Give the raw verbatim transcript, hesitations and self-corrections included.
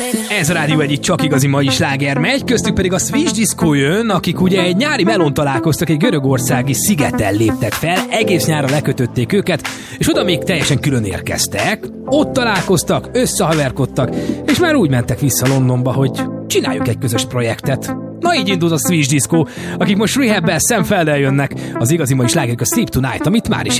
Ez a rádió egyik csak igazi mai sláger megy, köztük pedig a Swiss Disco jön, akik ugye egy nyári melón találkoztak, egy görögországi szigeten léptek fel, egész nyára lekötötték őket, és oda még teljesen külön érkeztek, ott találkoztak, összehaverkodtak, és már úgy mentek vissza Londonba, hogy csináljuk egy közös projektet. Na így indult a Swiss Disco, akik most Rehab-bel, Sam Felddel jönnek, az igazi mai slágerük a Sleep Tonight, amit már is